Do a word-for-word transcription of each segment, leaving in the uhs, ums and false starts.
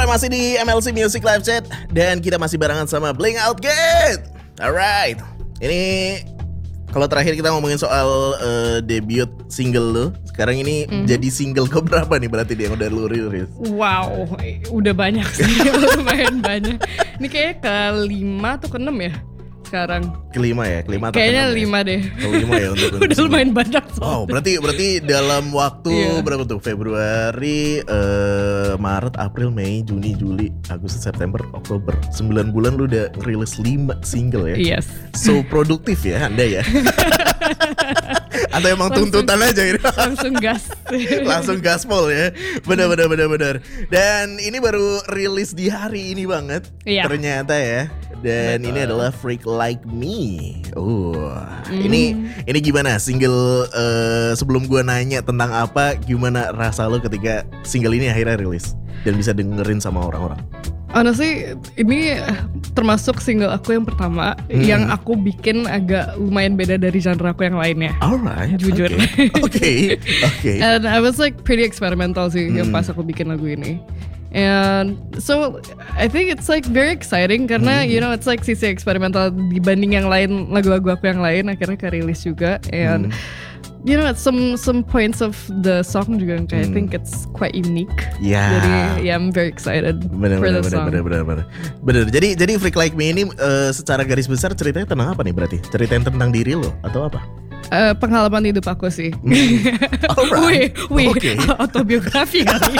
Alright, masih di M L C Music Live Chat dan kita masih barengan sama Blink Out Gate. Alright, ini kalau terakhir kita ngomongin soal uh, debut single lo, sekarang ini mm-hmm. jadi single keberapa nih berarti dia yang udah lu rilis? Wow, udah banyak sih, lumayan banyak. Ini kayaknya kelima atau keenam ya sekarang. Kelima ya, kelima atau kayaknya keenam lima ya? deh. Kelima ya untuk udah lumayan banyak. Soalnya. Wow, berarti berarti dalam waktu yeah. berapa tuh? Februari, uh, Maret, April, Mei, Juni, Juli, Agustus, September, Oktober. sembilan bulan lu udah rilis lima single ya? Yes. So produktif ya Anda ya? Atau emang langsung, tuntutan aja ini? Langsung gas. Langsung gaspol ya. Benar benar benar benar. Dan ini baru rilis di hari ini banget. Iya. Ternyata ya. Dan betul. Ini adalah Freak Like Me. Oh, mm. ini ini gimana single uh, sebelum gua nanya tentang apa, gimana rasa lo ketika single ini akhirnya rilis dan bisa dengerin sama orang-orang? Honestly, ini termasuk single aku yang pertama hmm. yang aku bikin agak lumayan beda dari genre aku yang lainnya. Alright, jujur. Oke, okay. okay. okay. And I was like pretty experimental sih hmm. yang pas aku bikin lagu ini. And so I think it's like very exciting karena hmm. you know it's like sisi eksperimental dibanding yang lain, lagu-lagu aku yang lain akhirnya kerilis juga. And hmm. you know some some points of the song juga kayak hmm. I think it's quite unique. Yeah. Jadi yeah I'm very excited bener, for bener, the bener, song. Bener bener bener. Bener. Jadi jadi Freak Like Me ini uh, secara garis besar ceritanya tentang apa nih berarti? Ceritain tentang diri lo atau apa? Uh, pengalaman hidup aku sih. Alright. Wih, wih, okay. autobiografi kali.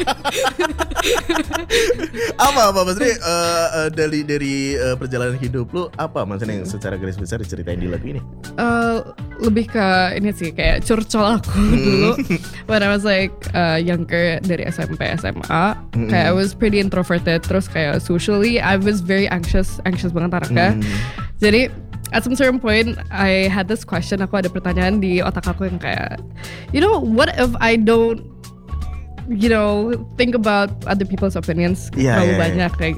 apa apa maksudnya uh, uh, dari dari uh, perjalanan hidup lu apa maksudnya yang secara garis besar diceritain di lagu ini? Uh, lebih ke ini sih kayak curcol aku dulu when I was like uh, younger dari S M P S M A. Mm-hmm. Kayak I was pretty introverted, terus kayak socially I was very anxious, anxious banget anaknya. Mm. Jadi at some certain point, I had this question. Aku ada pertanyaan di otak aku yang kayak, you know, what if I don't, you know, think about other people's opinions yeah, terlalu yeah, banyak yeah. kayak